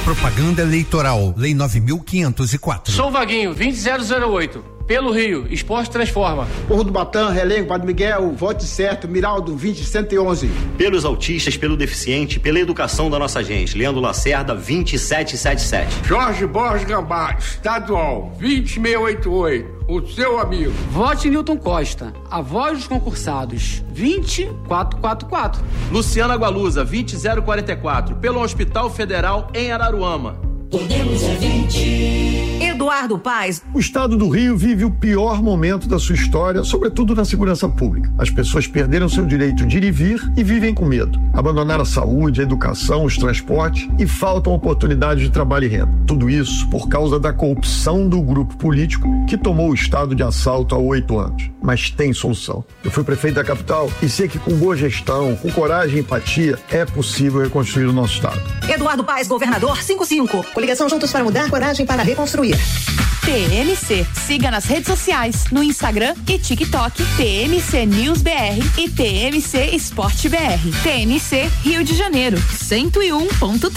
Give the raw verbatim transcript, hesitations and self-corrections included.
Propaganda eleitoral, Lei nove mil quinhentos e quatro. Sou Vaguinho, vinte zero zero oito. Pelo Rio, Esporte Transforma. Porro do Batã, Relengo, Padre Miguel, Vote Certo, Miraldo, vinte cento e onze. Pelos autistas, pelo deficiente, pela educação da nossa gente. Leandro Lacerda, vinte sete setenta e sete. Jorge Borges Gambá, estadual, vinte seiscentos e oitenta e oito. O seu amigo. Vote Newton Costa, a voz dos concursados, vinte quatrocentos e quarenta e quatro. Luciana Gualusa, vinte zero quarenta e quatro, pelo Hospital Federal em Araruama. Podemos é vinte. Eduardo Paes. O estado do Rio vive o pior momento da sua história, sobretudo na segurança pública. As pessoas perderam seu direito de ir e vir e vivem com medo. Abandonaram a saúde, a educação, os transportes e faltam oportunidades de trabalho e renda. Tudo isso por causa da corrupção do grupo político que tomou o estado de assalto há oito anos. Mas tem solução. Eu fui prefeito da capital e sei que com boa gestão, com coragem e empatia, é possível reconstruir o nosso estado. Eduardo Paes, governador cinquenta e cinco. Coligação Juntos para Mudar, coragem para reconstruir. T M C. Siga nas redes sociais, no Instagram e TikTok, T M C News B R e T M C Esporte B R. T M C Rio de Janeiro, cento e um ponto três.